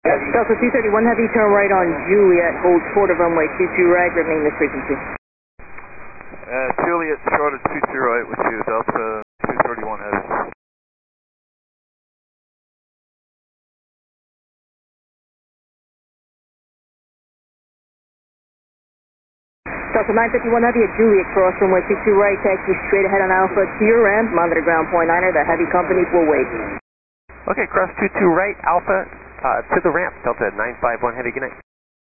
Delta 231 Heavy, turn right on Juliet, hold short of runway 22 right, remain this frequency. Juliet, short of 22 right with you, Delta 231 Heavy. Delta 951 Heavy at Juliet, cross runway 22 right, taxi straight ahead on Alpha to your ramp, monitor ground point 9er, the Heavy company will wait. Okay, cross 22 right, Alpha to the ramp, Delta 951 Heavy, good night.